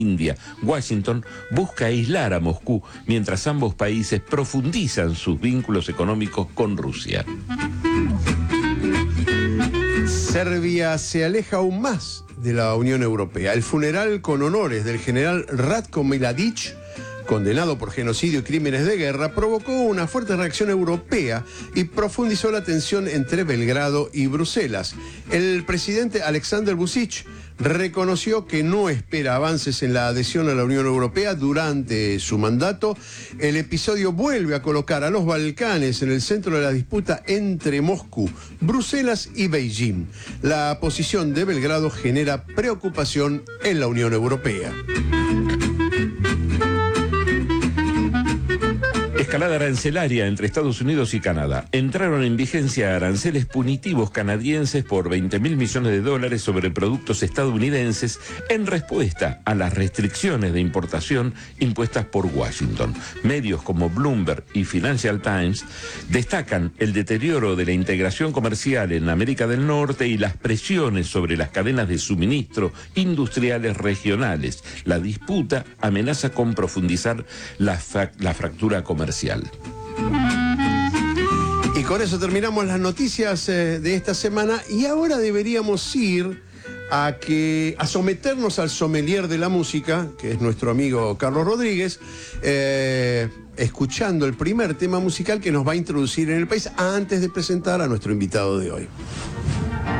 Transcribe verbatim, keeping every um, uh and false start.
India. Washington busca aislar a Moscú mientras ambos países profundizan sus vínculos económicos con Rusia. Serbia se aleja aún más de la Unión Europea. El funeral con honores del general Ratko Mladić, condenado por genocidio y crímenes de guerra, provocó una fuerte reacción europea y profundizó la tensión entre Belgrado y Bruselas. El presidente Aleksandar Vučić reconoció que no espera avances en la adhesión a la Unión Europea durante su mandato. El episodio vuelve a colocar a los Balcanes en el centro de la disputa entre Moscú, Bruselas y Beijing. La posición de Belgrado genera preocupación en la Unión Europea. Escalada arancelaria entre Estados Unidos y Canadá. Entraron en vigencia aranceles punitivos canadienses por veinte mil millones de dólares sobre productos estadounidenses en respuesta a las restricciones de importación impuestas por Washington. Medios como Bloomberg y Financial Times destacan el deterioro de la integración comercial en América del Norte y las presiones sobre las cadenas de suministro industriales regionales. La disputa amenaza con profundizar la, fa- la fractura comercial. Y con eso terminamos las noticias eh, de esta semana, y ahora deberíamos ir a, que, a someternos al sommelier de la música, que es nuestro amigo Carlos Rodríguez, eh, escuchando el primer tema musical que nos va a introducir en el país antes de presentar a nuestro invitado de hoy.